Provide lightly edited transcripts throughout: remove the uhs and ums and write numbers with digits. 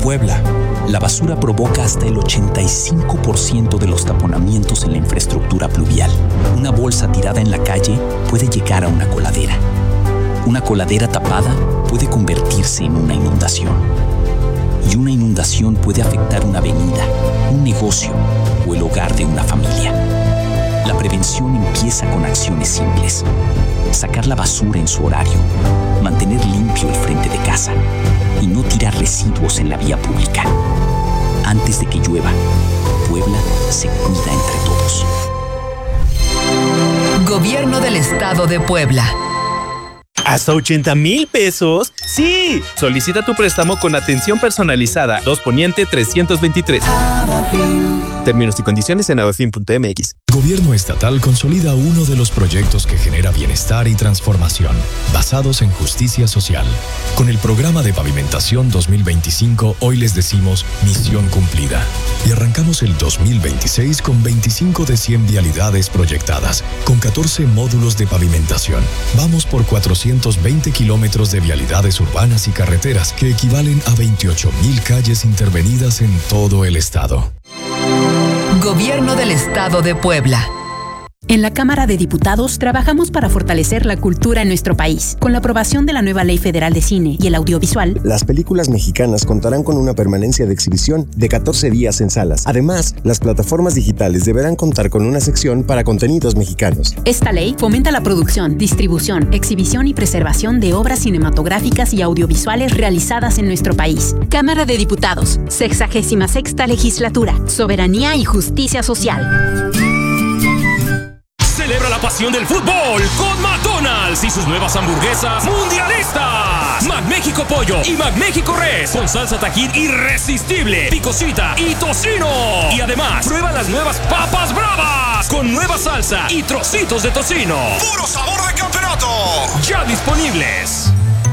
Puebla, la basura provoca hasta el 85% de los taponamientos en la infraestructura pluvial. Una bolsa tirada en la calle puede llegar a una coladera. Una coladera tapada puede convertirse en una inundación. Y una inundación puede afectar una avenida, un negocio o el hogar de una familia. La prevención empieza con acciones simples. Sacar la basura en su horario, mantener limpio el frente de casa y no tirar residuos en la vía pública. Antes de que llueva, Puebla se cuida entre todos. Gobierno del Estado de Puebla. ¿Hasta 80,000 pesos? ¡Sí! Solicita tu préstamo con atención personalizada. 2 Poniente 323. Términos y condiciones en abafin.mx. Gobierno estatal consolida uno de los proyectos que genera bienestar y transformación, basados en justicia social. Con el programa de pavimentación 2025, hoy les decimos misión cumplida. Y arrancamos el 2026 con 25 de 100 vialidades proyectadas, con 14 módulos de pavimentación. Vamos por 420 kilómetros de vialidades urbanas y carreteras, que equivalen a 28,000 calles intervenidas en todo el estado. Gobierno del Estado de Puebla. En la Cámara de Diputados trabajamos para fortalecer la cultura en nuestro país. Con la aprobación de la nueva Ley Federal de Cine y el Audiovisual, las películas mexicanas contarán con una permanencia de exhibición de 14 días en salas. Además, las plataformas digitales deberán contar con una sección para contenidos mexicanos. Esta ley fomenta la producción, distribución, exhibición y preservación de obras cinematográficas y audiovisuales realizadas en nuestro país. Cámara de Diputados, 66ª Legislatura, Soberanía y Justicia Social. Celebra la pasión del fútbol con McDonald's y sus nuevas hamburguesas mundialistas. McMéxico Pollo y McMéxico Res con salsa Tajín irresistible, picosita y tocino. Y además, prueba las nuevas papas bravas con nueva salsa y trocitos de tocino. ¡Puro sabor de campeonato! Ya disponibles.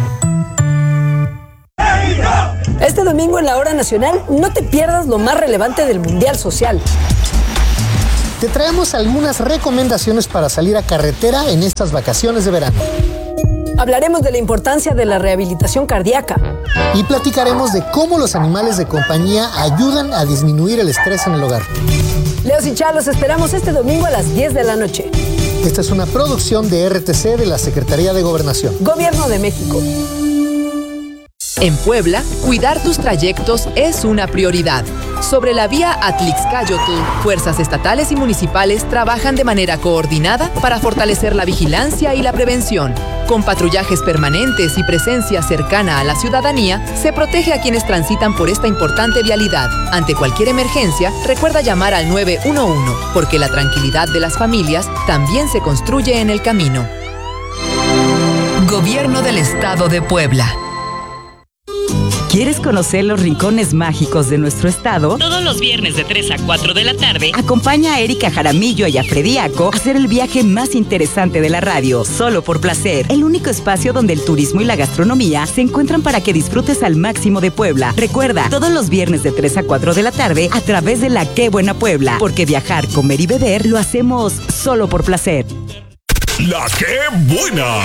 Este domingo en la Hora Nacional no te pierdas lo más relevante del Mundial Social. Te traemos algunas recomendaciones para salir a carretera en estas vacaciones de verano. Hablaremos de la importancia de la rehabilitación cardíaca. Y platicaremos de cómo los animales de compañía ayudan a disminuir el estrés en el hogar. Leos y Chá, los esperamos este domingo a las 10 de la noche. Esta es una producción de RTC de la Secretaría de Gobernación. Gobierno de México. En Puebla, cuidar tus trayectos es una prioridad. Sobre la vía Atlixcáyotl, fuerzas estatales y municipales trabajan de manera coordinada para fortalecer la vigilancia y la prevención. Con patrullajes permanentes y presencia cercana a la ciudadanía, se protege a quienes transitan por esta importante vialidad. Ante cualquier emergencia, recuerda llamar al 911, porque la tranquilidad de las familias también se construye en el camino. Gobierno del Estado de Puebla. ¿Quieres conocer los rincones mágicos de nuestro estado? Todos los viernes de 3 a 4 de la tarde. Acompaña a Erika Jaramillo y a Frediaco a hacer el viaje más interesante de la radio, solo por placer. El único espacio donde el turismo y la gastronomía se encuentran para que disfrutes al máximo de Puebla. Recuerda, todos los viernes de 3 a 4 de la tarde a través de la Qué Buena Puebla. Porque viajar, comer y beber lo hacemos solo por placer. La Qué Buena.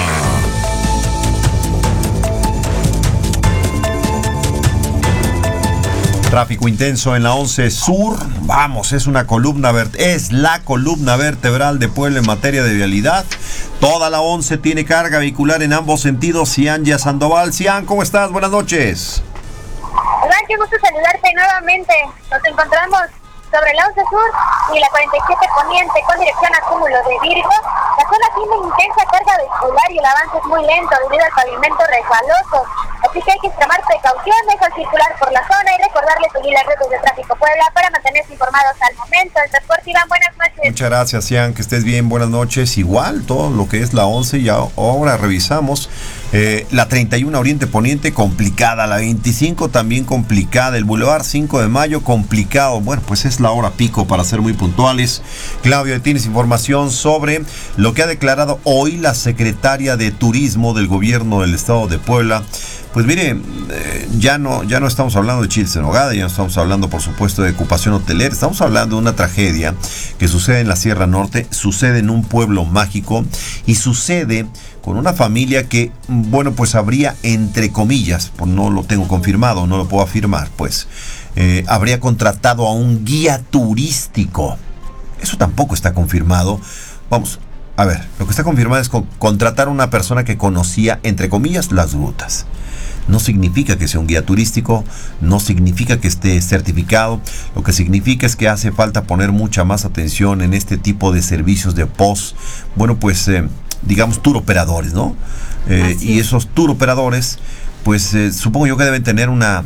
Tráfico intenso en la 11 Sur. Vamos, es la columna vertebral de Puebla en materia de vialidad. Toda la 11 tiene carga vehicular en ambos sentidos. Cianya Sandoval. Cian, ¿cómo estás? Buenas noches. Hola, qué gusto saludarte nuevamente. Nos encontramos sobre la 11 Sur y la 47 Poniente con dirección a Cúmulo de Virgo. La zona tiene intensa carga vehicular y el avance es muy lento debido al pavimento resbaloso. Así que hay que extremar precauciones al circular por la zona y recordarles seguir las redes de Tráfico Puebla para mantenerse informados al momento. El transporte, Iván, buenas noches. Muchas gracias, Cian, que estés bien, buenas noches. Igual, todo lo que es la 11, ya ahora revisamos. La 31 Oriente Poniente complicada, la 25 también complicada, el Boulevard 5 de Mayo complicado. Bueno, pues es la hora pico para ser muy puntuales. Claudio, tienes información sobre lo que ha declarado hoy la secretaria de Turismo del Gobierno del Estado de Puebla. Pues mire, ya no estamos hablando de chiles en nogada, ya no estamos hablando, por supuesto, de ocupación hotelera, estamos hablando de una tragedia que sucede en la Sierra Norte, sucede en un pueblo mágico y sucede con una familia que, bueno, pues habría, entre comillas, pues no lo tengo confirmado, no lo puedo afirmar, pues, habría contratado a un guía turístico. Eso tampoco está confirmado. Vamos, a ver, lo que está confirmado es contratar a una persona que conocía, entre comillas, las rutas. No significa que sea un guía turístico, no significa que esté certificado. Lo que significa es que hace falta poner mucha más atención en este tipo de servicios de post, bueno, pues, digamos, tour operadores, ¿no? Y esos tour operadores, pues, supongo yo que deben tener una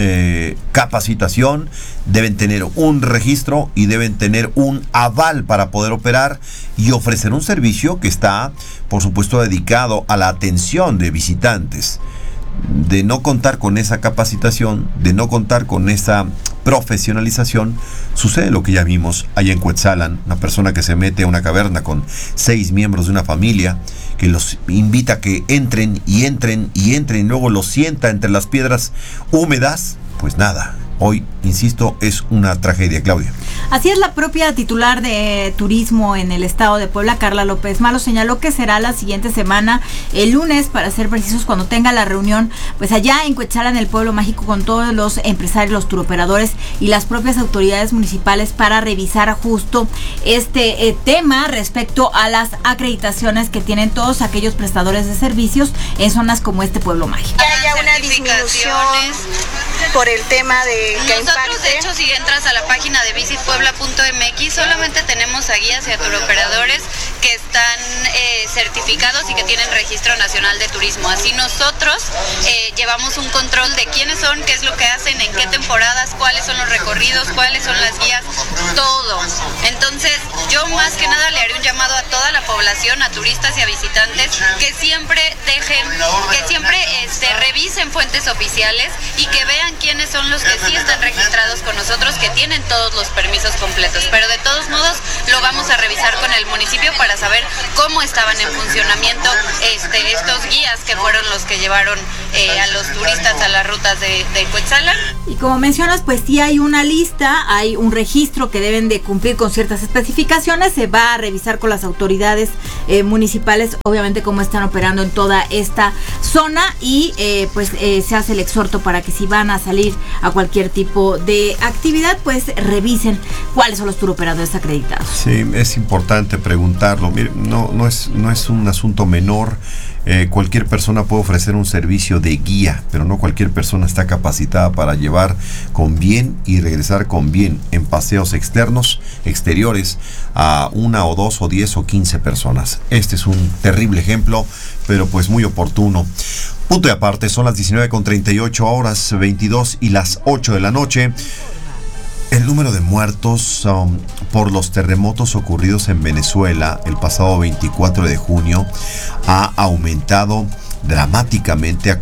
capacitación, deben tener un registro y deben tener un aval para poder operar y ofrecer un servicio que está, por supuesto, dedicado a la atención de visitantes. De no contar con esa capacitación, de no contar con esa profesionalización, sucede lo que ya vimos allá en Cuetzalan, una persona que se mete a una caverna con 6 miembros de una familia, que los invita a que entren y entren y entren y luego los sienta entre las piedras húmedas. Pues nada, hoy, insisto, es una tragedia, Claudia. Así es, la propia titular de turismo en el estado de Puebla, Carla López Malo, señaló que será la siguiente semana, el lunes, para ser precisos, cuando tenga la reunión, pues allá en Cuetzalan, el pueblo mágico, con todos los empresarios, los turoperadores y las propias autoridades municipales para revisar justo este tema respecto a las acreditaciones que tienen todos aquellos prestadores de servicios en zonas como este pueblo mágico. Que haya una disminución por el tema de que nosotros, de hecho, si entras a la página de visitpuebla.mx, solamente tenemos a guías y a turoperadores que están certificados y que tienen registro nacional de turismo. Así nosotros llevamos un control de quiénes son, qué es lo que hacen, en qué temporadas, cuáles son los recorridos, cuáles son las guías, todo. Entonces, yo más que nada le haré un llamado a toda la población, a turistas y a visitantes, que siempre revisen fuentes oficiales y que vean quiénes son los que sí están registrados con nosotros, que tienen todos los permisos completos. Pero de todos modos lo vamos a revisar con el municipio para saber cómo estaban en funcionamiento estos guías que fueron los que llevaron a los turistas a las rutas de Cuetzalan. Y como mencionas, pues sí hay una lista, hay un registro que deben de cumplir con ciertas especificaciones. Se va a revisar con las autoridades municipales, obviamente, cómo están operando en toda esta zona y se hace el exhorto para que si van a salir a cualquier tipo de actividad, pues revisen cuáles son los turoperadores acreditados. Sí, es importante preguntarlo. Mire, no es un asunto menor. Cualquier persona puede ofrecer un servicio de guía, pero no cualquier persona está capacitada para llevar con bien y regresar con bien en paseos exteriores a 1 o 2 o 10 o 15 personas. Este es un terrible ejemplo, pero pues muy oportuno. Punto y aparte, son las 19:38 horas 22 y las 8 de la noche. El número de muertos por los terremotos ocurridos en Venezuela el pasado 24 de junio ha aumentado dramáticamente a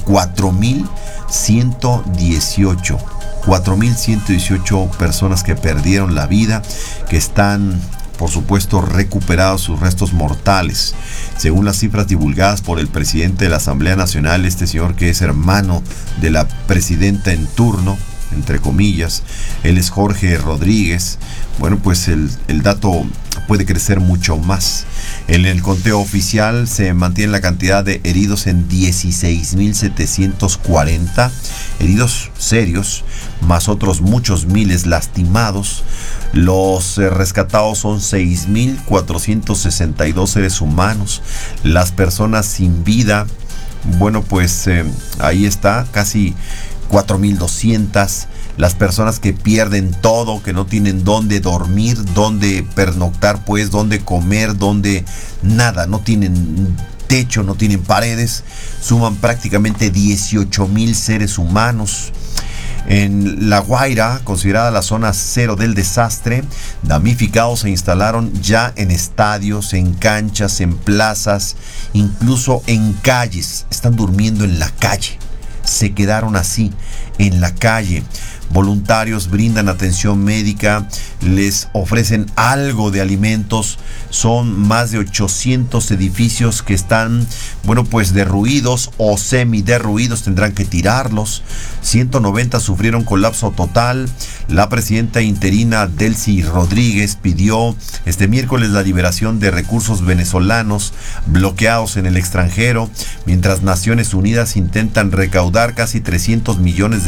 4.118. 4.118 personas que perdieron la vida, que están, por supuesto, recuperados sus restos mortales. Según las cifras divulgadas por el presidente de la Asamblea Nacional, este señor que es hermano de la presidenta en turno, entre comillas, él es Jorge Rodríguez. Bueno, pues el dato puede crecer mucho más. En el conteo oficial se mantiene la cantidad de heridos en 16.740, heridos serios, más otros muchos miles lastimados. Los rescatados son 6.462 seres humanos. Las personas sin vida, bueno, pues ahí está, casi 4.200. Las personas que pierden todo, que no tienen dónde dormir, dónde pernoctar, pues, dónde comer, dónde nada, no tienen techo, no tienen paredes, suman prácticamente 18.000 seres humanos. En La Guaira, considerada la zona cero del desastre, damnificados se instalaron ya en estadios, en canchas, en plazas, incluso en calles. Están durmiendo en la calle. Se quedaron así, en la calle. voluntarios brindan atención médica, les ofrecen algo de alimentos. Son más de 800 edificios que están, bueno, pues derruidos o semiderruidos, tendrán que tirarlos. 190 sufrieron colapso total. La presidenta interina Delcy Rodríguez pidió este miércoles la liberación de recursos venezolanos bloqueados en el extranjero, mientras Naciones Unidas intentan recaudar casi $300 millones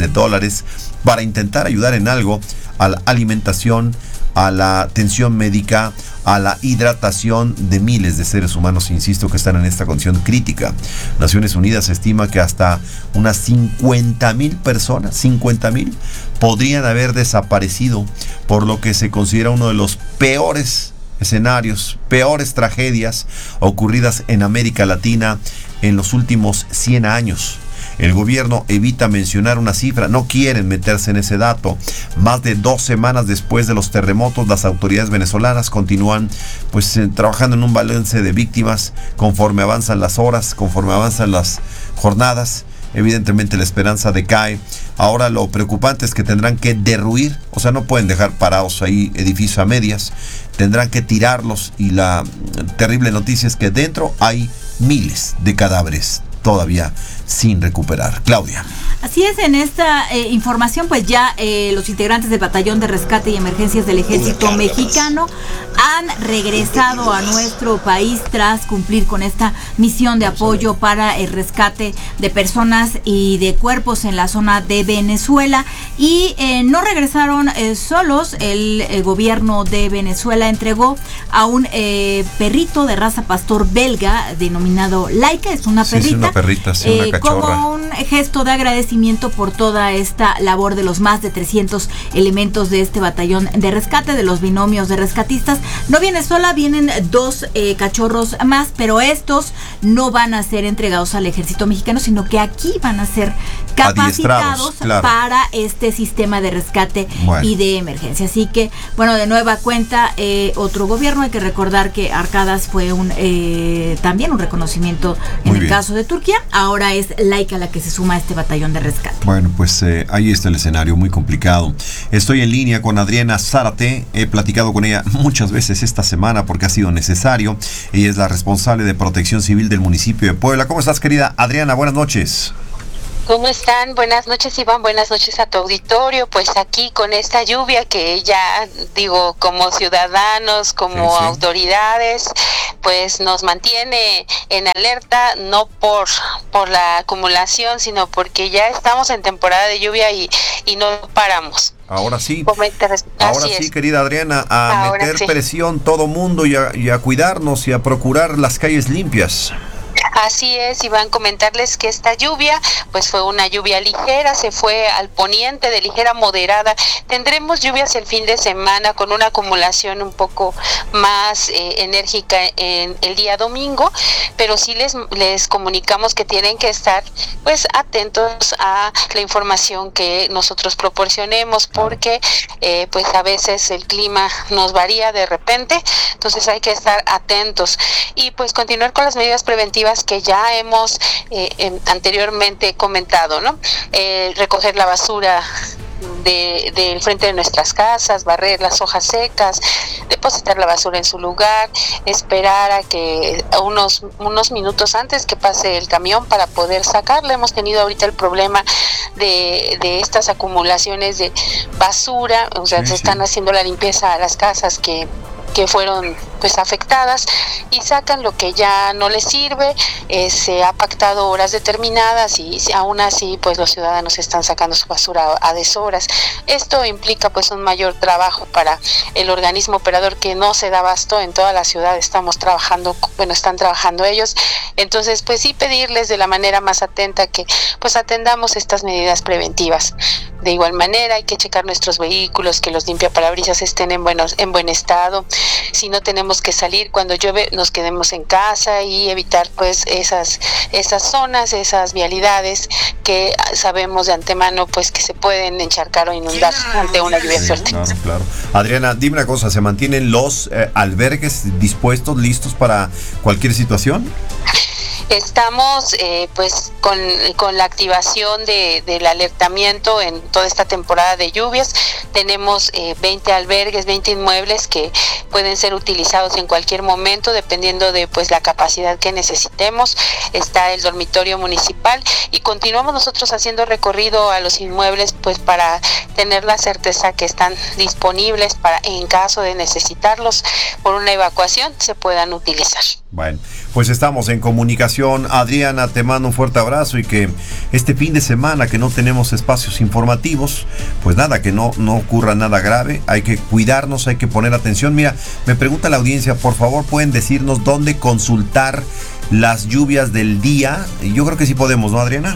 para intentar ayudar en algo a la alimentación, a la atención médica, a la hidratación de miles de seres humanos, insisto, que están en esta condición crítica. Naciones Unidas estima que hasta unas 50,000 personas, 50,000, podrían haber desaparecido, por lo que se considera uno de los peores escenarios, peores tragedias ocurridas en América Latina en los últimos 100 años. El gobierno evita mencionar una cifra, no quieren meterse en ese dato. Más de 2 semanas después de los terremotos, las autoridades venezolanas continúan trabajando en un balance de víctimas conforme avanzan las horas, conforme avanzan las jornadas. Evidentemente la esperanza decae. Ahora lo preocupante es que tendrán que derruir, o sea, no pueden dejar parados ahí edificios a medias, tendrán que tirarlos, y la terrible noticia es que dentro hay miles de cadáveres todavía sin recuperar. Claudia. Así es, en esta información pues ya los integrantes del Batallón de Rescate y Emergencias del Ejército Mexicano han regresado a nuestro país tras cumplir con esta misión de apoyo para el rescate de personas y de cuerpos en la zona de Venezuela, y no regresaron solos. El gobierno de Venezuela entregó a un perrito de raza pastor belga denominado Laika, es una perrita. Sí, es una perrita, sí, una cachorra. Como un gesto de agradecimiento por toda esta labor de los más de 300 elementos de este batallón de rescate, de los binomios de rescatistas. No viene sola, vienen 2 cachorros más, pero estos no van a ser entregados al ejército mexicano, sino que aquí van a ser capacitados, claro, para este sistema de rescate y de emergencia. Así que, bueno, de nueva cuenta, otro gobierno. Hay que recordar que Arcadas fue también un reconocimiento en el caso de Turquía. Ahora es Laika la que se suma a este batallón de rescate. Bueno, pues ahí está el escenario, muy complicado. Estoy en línea con Adriana Zárate. He platicado con ella muchas veces esta semana porque ha sido necesario. Ella es la responsable de Protección Civil del municipio de Puebla. ¿Cómo estás, querida Adriana? Buenas noches. ¿Cómo están? Buenas noches, Iván, buenas noches a tu auditorio. Pues aquí con esta lluvia que ya, digo, como ciudadanos, como autoridades, pues nos mantiene en alerta, no por la acumulación, sino porque ya estamos en temporada de lluvia y no paramos. Ahora sí, querida Adriana, a meter presión todo mundo y a cuidarnos y a procurar las calles limpias. Así es, Iván, comentarles que esta lluvia pues fue una lluvia ligera, se fue al poniente de ligera moderada. Tendremos lluvias el fin de semana con una acumulación un poco más enérgica en el día domingo, pero sí les comunicamos que tienen que estar pues atentos a la información que nosotros proporcionemos, porque pues a veces el clima nos varía de repente, entonces hay que estar atentos y pues continuar con las medidas preventivas que ya hemos anteriormente comentado, ¿no? Recoger la basura del frente de nuestras casas, barrer las hojas secas, depositar la basura en su lugar, esperar a que unos minutos antes que pase el camión para poder sacarla. Hemos tenido ahorita el problema de estas acumulaciones de basura, o sea, se están haciendo la limpieza a las casas que fueron pues afectadas y sacan lo que ya no les sirve. Se ha pactado horas determinadas y aún así pues los ciudadanos están sacando su basura a deshoras. Esto implica pues un mayor trabajo para el organismo operador que no se da abasto en toda la ciudad. Están trabajando ellos. Entonces pues sí pedirles de la manera más atenta que pues atendamos estas medidas preventivas. De igual manera hay que checar nuestros vehículos, que los limpiaparabrisas estén en buen estado. Si no tenemos que salir cuando llueve, nos quedemos en casa y evitar pues esas zonas, esas vialidades que sabemos de antemano pues que se pueden encharcar o inundar ante una lluvia fuerte. Claro. Adriana, dime una cosa, ¿se mantienen los albergues dispuestos, listos para cualquier situación? Estamos pues con la activación del alertamiento en toda esta temporada de lluvias. Tenemos 20 albergues, 20 inmuebles que pueden ser utilizados en cualquier momento dependiendo de pues la capacidad que necesitemos. Está el dormitorio municipal y continuamos nosotros haciendo recorrido a los inmuebles pues para tener la certeza que están disponibles para en caso de necesitarlos por una evacuación se puedan utilizar. Bueno, pues estamos en comunicación. Adriana, te mando un fuerte abrazo y que este fin de semana que no tenemos espacios informativos, pues nada, que no ocurra nada grave. Hay que cuidarnos, hay que poner atención. Mira, me pregunta la audiencia, por favor, ¿pueden decirnos dónde consultar las lluvias del día? Yo creo que sí podemos, ¿no, Adriana?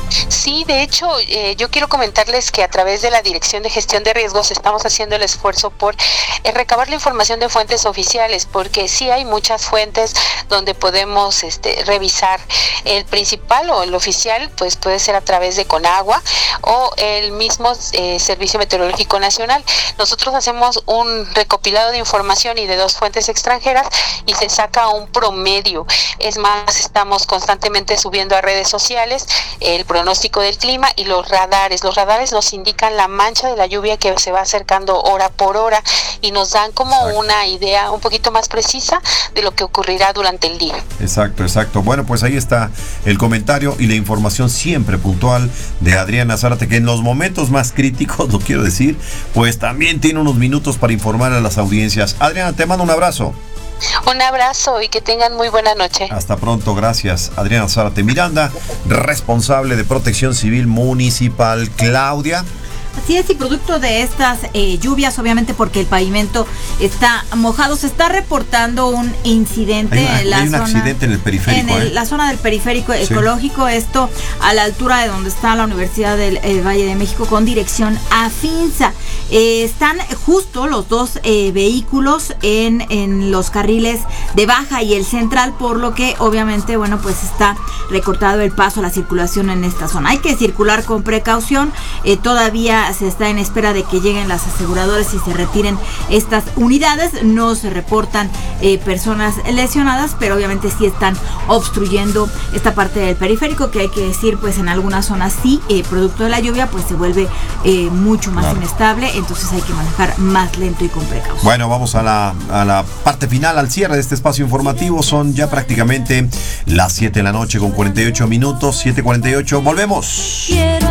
Sí, de hecho, yo quiero comentarles que a través de la Dirección de Gestión de Riesgos estamos haciendo el esfuerzo por recabar la información de fuentes oficiales, porque sí hay muchas fuentes donde podemos revisar. El principal o el oficial pues puede ser a través de Conagua o el mismo Servicio Meteorológico Nacional. Nosotros hacemos un recopilado de información y de 2 fuentes extranjeras y se saca un promedio. Es más, estamos constantemente subiendo a redes sociales el pronóstico del clima y los radares. Los radares nos indican la mancha de la lluvia que se va acercando hora por hora y nos dan como una idea un poquito más precisa de lo que ocurrirá durante el día. Exacto. Bueno, pues ahí está el comentario y la información siempre puntual de Adriana Zárate, que en los momentos más críticos, lo quiero decir, pues también tiene unos minutos para informar a las audiencias. Adriana, te mando un abrazo. Un abrazo y que tengan muy buena noche. Hasta pronto, gracias. Adriana Zárate Miranda, responsable de Protección Civil Municipal. Claudia. Así es, y producto de estas lluvias, obviamente porque el pavimento está mojado, se está reportando un incidente hay un accidente en el periférico. La zona del periférico ecológico, esto a la altura de donde está la Universidad del Valle de México con dirección a Finza. Están justo los 2 vehículos en los carriles de baja y el central, por lo que obviamente, bueno, pues está recortado el paso a la circulación en esta zona. Hay que circular con precaución, todavía se está en espera de que lleguen las aseguradoras y se retiren estas unidades. No se reportan personas lesionadas, pero obviamente sí están obstruyendo esta parte del periférico, que hay que decir, pues en algunas zonas sí, producto de la lluvia, pues se vuelve mucho más inestable, entonces hay que manejar más lento y con precaución. Bueno, vamos a la parte final, al cierre de este espacio informativo. Son ya prácticamente las 7 de la noche con 48 minutos, 7:48. Volvemos.